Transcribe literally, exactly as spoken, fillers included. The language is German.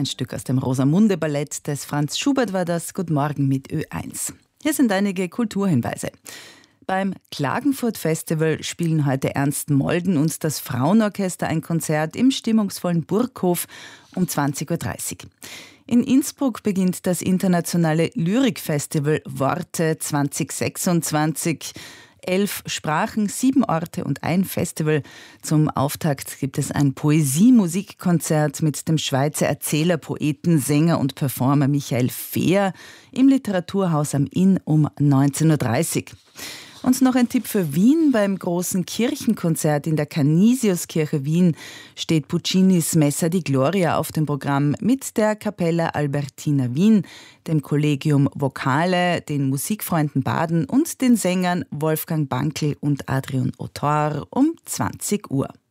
Ein Stück aus dem Rosamunde-Ballett des Franz Schubert war das. Guten Morgen mit Ö eins. Hier sind einige Kulturhinweise. Beim Klagenfurt Festival spielen heute Ernst Molden und das Frauenorchester ein Konzert im stimmungsvollen Burghof um zwanzig Uhr dreißig. In Innsbruck beginnt das internationale Lyrikfestival Worte zwanzig sechsundzwanzig. Elf Sprachen, sieben Orte und ein Festival. Zum Auftakt gibt es ein Poesie-Musikkonzert mit dem Schweizer Erzähler, Poeten, Sänger und Performer Michael Fehr im Literaturhaus am Inn um neunzehn Uhr dreißig. Und noch ein Tipp für Wien. Beim großen Kirchenkonzert in der Canisiuskirche Wien steht Puccinis Messa di Gloria auf dem Programm mit der Cappella Albertina Wien, dem Collegium Vocale, den Musikfreunden Baden und den Sängern Wolfgang Bankel und Adrian Otor um zwanzig Uhr.